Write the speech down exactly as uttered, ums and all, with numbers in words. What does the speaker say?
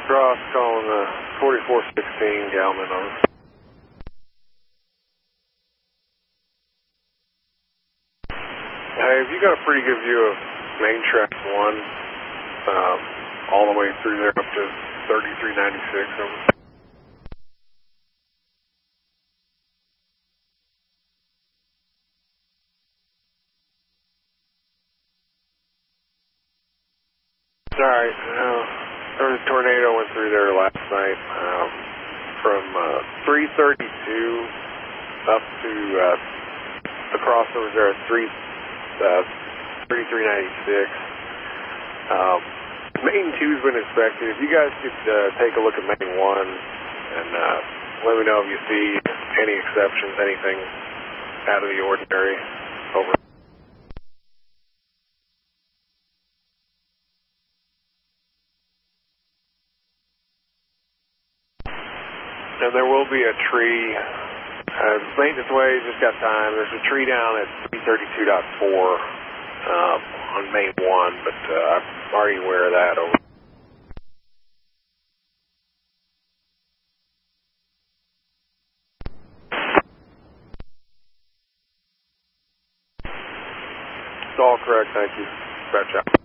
Cross calling the forty-four sixteen Galman on. Hey, have you got a pretty good view of main track one, um, all the way through there up to thirty-three ninety-six? Over. Alright, uh, there was a tornado went through there last night, um, from, uh, three thirty-two up to, uh, the crossovers there at three, uh, thirty-three ninety-six. Um, main two's been inspected. If you guys could, uh, take a look at main one and, uh, let me know if you see any exceptions, anything out of the ordinary. Over. And there will be a tree, uh, maintenance way, just got time. There's a tree down at three thirty-two point four um, on main one, but uh, I'm already aware of that. Over. It's all correct, thank you. Scratch out.